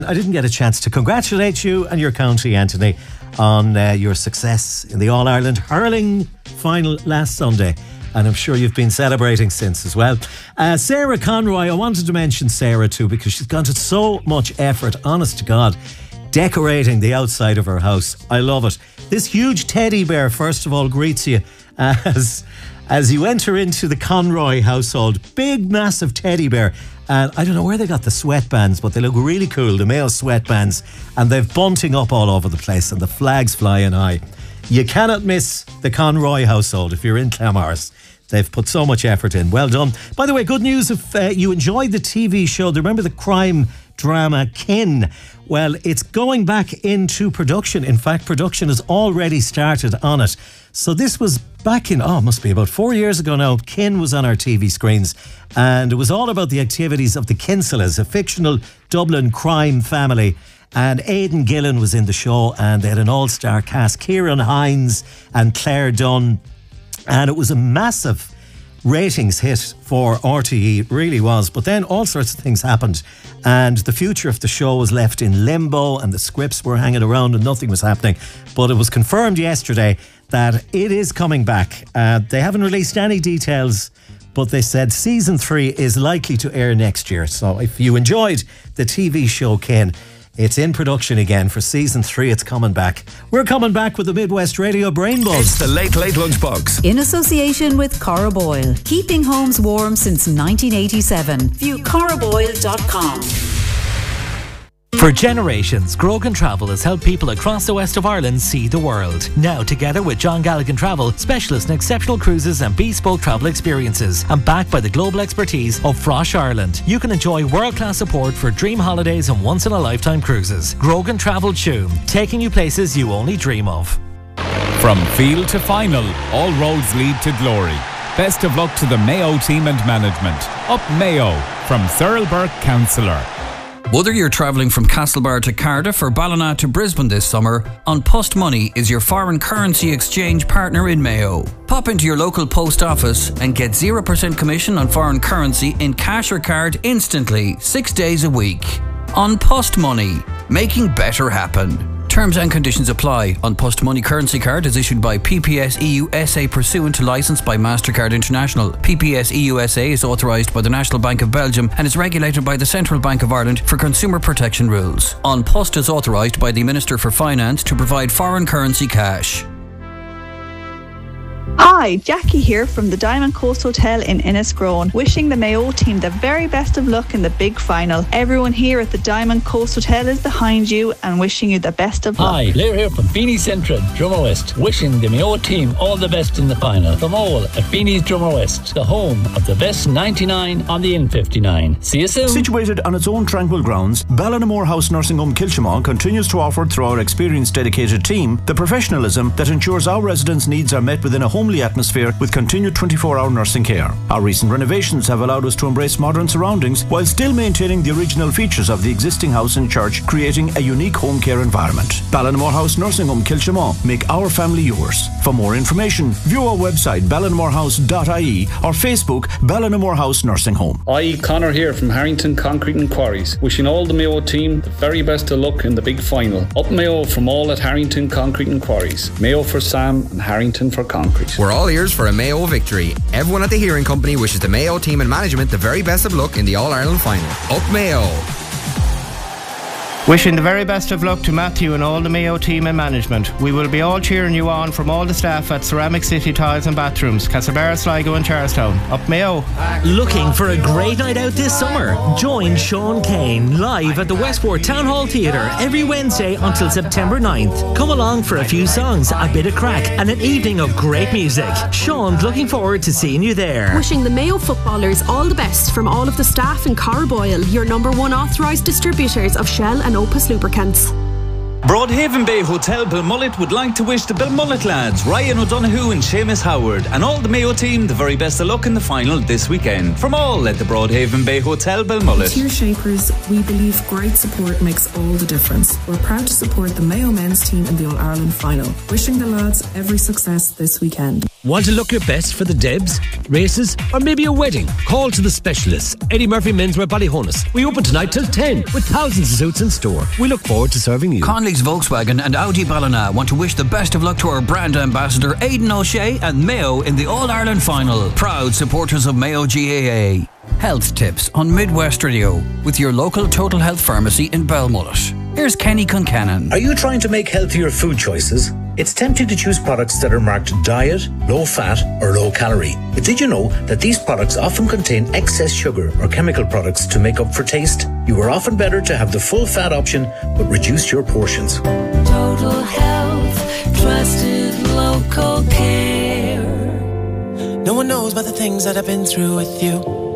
I didn't get a chance to congratulate you and your county, Anthony, on your success in the All-Ireland hurling final last Sunday. And I'm sure you've been celebrating since as well. Sarah Conroy, I wanted to mention Sarah too, because she's gone to so much effort, honest to God, decorating the outside of her house. I love it. This huge teddy bear, first of all, greets you as you enter into the Conroy household. Big, massive teddy bear. And I don't know where they got the sweatbands, but they look really cool, the Mayo sweatbands. And they've bunting up all over the place and the flags flying high. You cannot miss the Conroy household if you're in Clamars. They've put so much effort in. Well done. By the way, good news if you enjoyed the TV show. Remember the crime drama Kin? Well, it's going back into production. In fact, production has already started on it. So this was back in, must be about 4 years ago now. Kin was on our TV screens, and it was all about the activities of the Kinsellas, a fictional Dublin crime family. And Aidan Gillen was in the show, and they had an all-star cast, Kieran Hines and Claire Dunn. And it was a massive ratings hit for RTE, it really was. But then all sorts of things happened, and the future of the show was left in limbo, and the scripts were hanging around and nothing was happening. But it was confirmed yesterday that it is coming back. They haven't released any details, but they said season 3 is likely to air next year. So if you enjoyed the TV show Ken, it's in production again for season 3. It's coming back. We're coming back with the Midwest Radio Brain Buzz. It's the Late Late Lunchbox. In association with Cora Boyle. Keeping homes warm since 1987. View coraboyle.com. For generations, Grogan Travel has helped people across the west of Ireland see the world. Now, together with John Galligan Travel, specialists in exceptional cruises and bespoke travel experiences, and backed by the global expertise of Frosh Ireland, you can enjoy world-class support for dream holidays and once-in-a-lifetime cruises. Grogan Travel Tuam, taking you places you only dream of. From field to final, all roads lead to glory. Best of luck to the Mayo team and management. Up Mayo, from Cyril Burke, Councillor. Whether you're travelling from Castlebar to Cardiff or Ballina to Brisbane this summer, An Post Money is your foreign currency exchange partner in Mayo. Pop into your local post office and get 0% commission on foreign currency in cash or card instantly, 6 days a week. An Post Money, making better happen. Terms and conditions apply. An Post Money currency card is issued by PPS EU SA pursuant to licence by MasterCard International. PPS EU SA is authorised by the National Bank of Belgium and is regulated by the Central Bank of Ireland for consumer protection rules. An Post is authorised by the Minister for Finance to provide foreign currency cash. Hi, Jackie here from the Diamond Coast Hotel in Innisgrown, wishing the Mayo team the very best of luck in the big final. Everyone here at the Diamond Coast Hotel is behind you and wishing you the best of luck. Hi, Blair here from Feeney Central, Drummer West, wishing the Mayo team all the best in the final. From all at Feeney's Drummer West, the home of the best 99 on the N59. See you soon. Situated on its own tranquil grounds, Ballinamore House Nursing Home Kilchimau continues to offer, through our experienced dedicated team, the professionalism that ensures our residents' needs are met within a homely atmosphere with continued 24-hour nursing care. Our recent renovations have allowed us to embrace modern surroundings while still maintaining the original features of the existing house and church, creating a unique home care environment. Ballinamore House Nursing Home Kilchimau. Make our family yours. For more information, view our website ballinamorehouse.ie or Facebook Ballinamore House Nursing Home. Hi, Connor here from Harrington Concrete and Quarries, wishing all the Mayo team the very best of luck in the big final. Up Mayo from all at Harrington Concrete and Quarries. Mayo for Sam and Harrington for Concrete. We're all ears for a Mayo victory. Everyone at the Hearing Company wishes the Mayo team and management the very best of luck in the All-Ireland final. Up Mayo! Wishing the very best of luck to Matthew and all the Mayo team and management. We will be all cheering you on from all the staff at Ceramic City Tiles and Bathrooms, Castlebar, Sligo and Charlestown. Up Mayo! Looking for a great night out this summer? Join Sean Kane live at the Westport Town Hall Theatre every Wednesday until September 9th. Come along for a few songs, a bit of crack and an evening of great music. Sean's looking forward to seeing you there. Wishing the Mayo footballers all the best from all of the staff in Cora Boyle, your number one authorised distributors of Shell and Opus lubricants. Broadhaven Bay Hotel Belmullet would like to wish the Belmullet lads, Ryan O'Donoghue and Seamus Howard, and all the Mayo team the very best of luck in the final this weekend. From all at the Broadhaven Bay Hotel Belmullet. Tier Shapers, we believe great support makes all the difference. We're proud to support the Mayo men's team in the All-Ireland final. Wishing the lads every success this weekend. Want to look your best for the Debs, races, or maybe a wedding? Call to the specialists. Eddie Murphy Menswear Ballyhonus. We open tonight till 10 with thousands of suits in store. We look forward to serving you. Conley's Volkswagen and Audi Ballina want to wish the best of luck to our brand ambassador Aidan O'Shea and Mayo in the All-Ireland final. Proud supporters of Mayo GAA. Health tips on Midwest Radio with your local Total Health pharmacy in Belmullet. Here's Kenny Concannon. Are you trying to make healthier food choices? It's tempting to choose products that are marked diet, low fat or low calorie. But did you know that these products often contain excess sugar or chemical products to make up for taste? You are often better to have the full fat option but reduce your portions. Total Health, trusted local care. No one knows about the things that I've been through with you.